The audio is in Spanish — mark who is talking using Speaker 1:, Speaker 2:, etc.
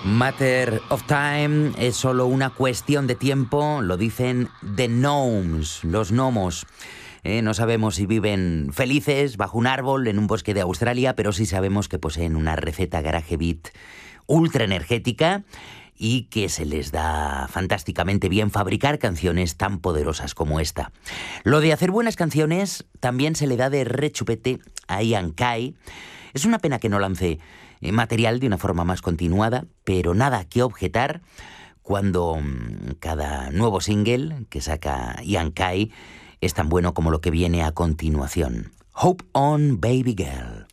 Speaker 1: Matter of Time es solo una cuestión de tiempo, lo dicen The Gnomes, los gnomos. No sabemos si viven felices bajo un árbol en un bosque de Australia, pero sí sabemos que poseen una receta Garage Beat ultra energética y que se les da fantásticamente bien fabricar canciones tan poderosas como esta. Lo de hacer buenas canciones también se le da de rechupete a Ian Kai. Es una pena que no lance material de una forma más continuada, pero nada que objetar cuando cada nuevo single que saca Ian Kai es tan bueno como lo que viene a continuación. Hope on, Baby Girl.